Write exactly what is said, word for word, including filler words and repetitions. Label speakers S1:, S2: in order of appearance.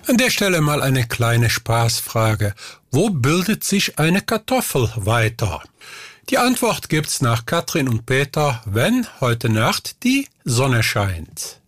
S1: An der Stelle mal eine kleine Spaßfrage. Wo bildet sich eine Kartoffel weiter? Die Antwort gibt's nach Katrin und Peter, wenn heute Nacht die Sonne scheint.